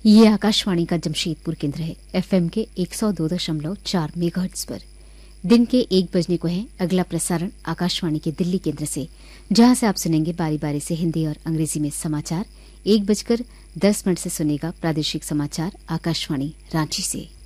ये आकाशवाणी का जमशेदपुर केंद्र है। एफएम के 102.4 मेगाहर्ट्ज पर दिन के 1 बजने को है अगला प्रसारण आकाशवाणी के दिल्ली केंद्र से, जहां से आप सुनेंगे बारी बारी से हिंदी और अंग्रेजी में समाचार। 1:10 से सुनेगा प्रादेशिक समाचार आकाशवाणी रांची से।